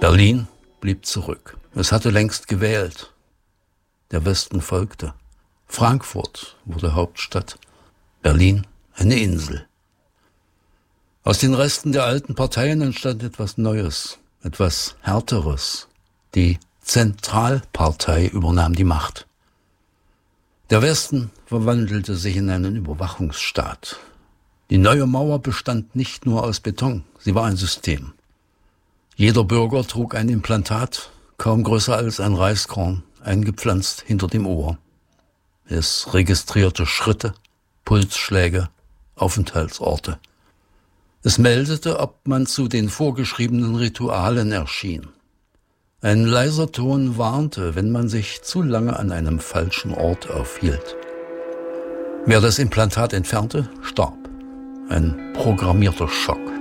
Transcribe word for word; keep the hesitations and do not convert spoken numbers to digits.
Berlin blieb zurück. Es hatte längst gewählt. Der Westen folgte. Frankfurt wurde Hauptstadt. Berlin eine Insel. Aus den Resten der alten Parteien entstand etwas Neues, etwas Härteres. Die Zentralpartei übernahm die Macht. Der Westen verwandelte sich in einen Überwachungsstaat. Die neue Mauer bestand nicht nur aus Beton, sie war ein System. Jeder Bürger trug ein Implantat, kaum größer als ein Reiskorn, eingepflanzt hinter dem Ohr. Es registrierte Schritte, Pulsschläge, Aufenthaltsorte. Es meldete, ob man zu den vorgeschriebenen Ritualen erschien. Ein leiser Ton warnte, wenn man sich zu lange an einem falschen Ort aufhielt. Wer das Implantat entfernte, starb. Ein programmierter Schock.